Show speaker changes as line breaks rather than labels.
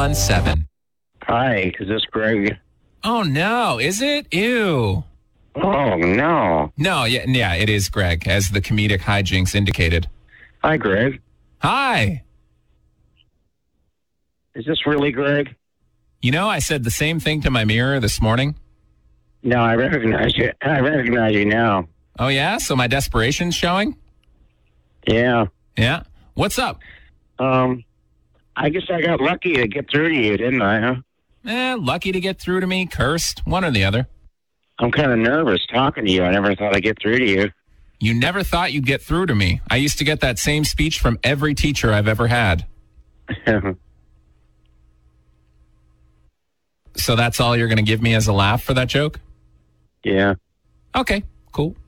917.
Hi, is this Greg?
Oh, no. Is it? Ew.
Oh, no.
No, yeah, it is Greg, as the comedic hijinks indicated.
Hi, Greg.
Hi.
Is this really Greg?
You know, I said the same thing to my mirror this morning.
No, I recognize you. I recognize you now.
Oh, yeah? So my desperation's showing?
Yeah.
Yeah. What's up?
I guess I got lucky to get through to you, didn't I, huh?
Lucky to get through to me, cursed, one or the other.
I'm kind of nervous talking to you. I never thought I'd get through to you.
You never thought you'd get through to me. I used to get that same speech from every teacher I've ever had. So that's all you're going to give me as a laugh for that joke?
Yeah.
Okay, cool.